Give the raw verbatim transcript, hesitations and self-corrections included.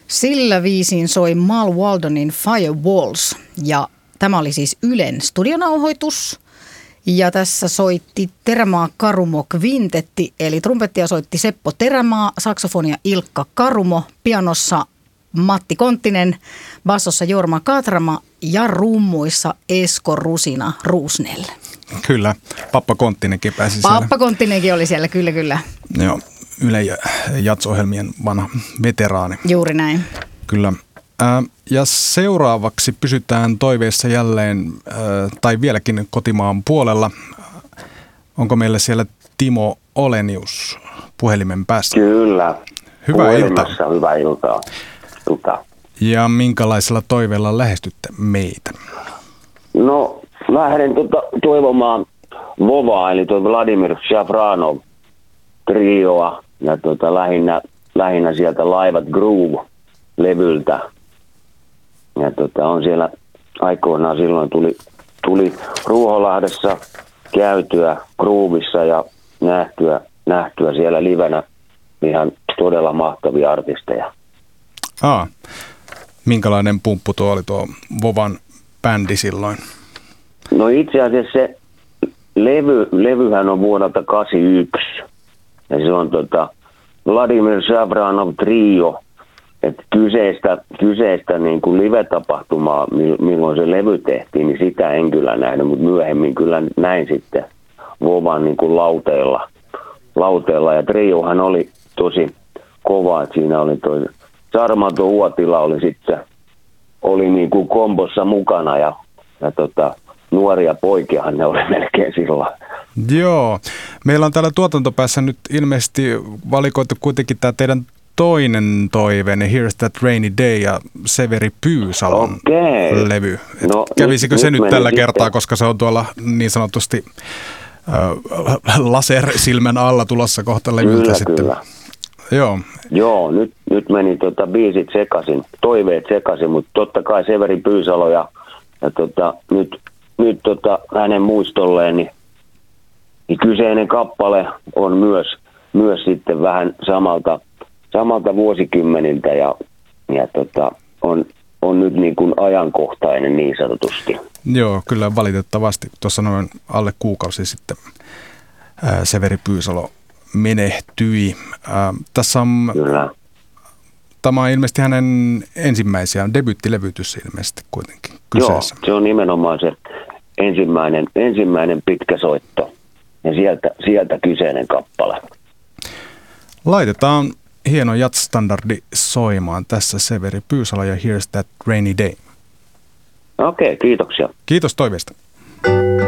Sillä viisiin soi Mal Waldonin Firewalls ja tämä oli siis Ylen studionauhoitus. Ja tässä soitti Terämaa Karumo Kvintetti, eli trumpettia soitti Seppo Terämaa, saksofonia Ilkka Karumo, pianossa Matti Konttinen, bassossa Jorma Katrama ja rummuissa Esko Rusina Ruusnell. Kyllä, Pappa Konttinenkin pääsi siellä. Pappa Konttinenkin oli siellä, kyllä, kyllä. Joo, Yle Jats-ohjelmien vanha veteraani. Juuri näin. Kyllä. Ja seuraavaksi pysytään toiveessa jälleen, tai vieläkin kotimaan puolella. Onko meillä siellä Timo Olenius puhelimen päässä? Kyllä. Hyvää iltaa. Hyvää iltaa. iltaa. Ja minkälaisella toiveella lähestytte meitä? No, lähden tuota, toivomaan Vovaa, eli tuo Vladimir Shafranov trioa, ja tuota, lähinnä, lähinnä sieltä Laivat Groove-levyltä. Ja tota, on siellä aikoinaan silloin tuli, tuli Ruoholahdessa käytyä Groovissa ja nähtyä, nähtyä siellä livenä ihan todella mahtavia artisteja. Aa, minkälainen pumppu tuo oli tuo Vovan bändi silloin? No itse asiassa se levy, levyhän on vuodelta kahdeksankymmentäyksi. Ja se on tota Vladimir Shafranov trio. Että kyseistä, kyseistä niin kuin live-tapahtumaa, milloin se levy tehtiin, niin sitä en kyllä nähnyt, mutta myöhemmin kyllä näin sitten Vovan niin kuin lauteella, lauteella. Ja triohan oli tosi kova, että siinä oli toi Sarmato Uotila oli sitten, oli niin kuin kombossa mukana ja, ja tota, nuoria poikiahan ne oli melkein sillä. Joo, meillä on täällä tuotantopäässä nyt ilmeisesti valikoitu kuitenkin tämä teidän toinen toive, Here's That Rainy Day ja Severi Pyysalon Okei. levy. No, kävisikö nyt, se nyt, nyt tällä sitten kertaa, koska se on tuolla niin sanotusti äh, lasersilmän alla tulossa kohta levyltä kyllä, sitten. Kyllä. Joo. Joo, nyt, nyt meni tota biisit sekaisin, toiveet sekaisin, mutta totta kai Severi Pyysalo ja, ja tota, nyt, nyt tota, hänen muistolleen, niin, niin kyseinen kappale on myös, myös sitten vähän samalta samalta vuosikymmeniltä ja, ja tota, on, on nyt niin kuin ajankohtainen niin sanotusti. Joo, kyllä valitettavasti. Tuossa noin alle kuukausi sitten ää, Severi Pyysalo menehtyi. Ää, tässä on, kyllä. Tämä on ilmeisesti hänen ensimmäisiä debyyttilevytys ilmeisesti kuitenkin kyseessä. Joo, se on nimenomaan se ensimmäinen, ensimmäinen pitkä soitto ja sieltä, sieltä kyseinen kappale. Laitetaan hieno jazz-standardi soimaan tässä Severi Pyysalo ja Here's That Rainy Day. Okei, kiitoksia. Kiitos toiveesta.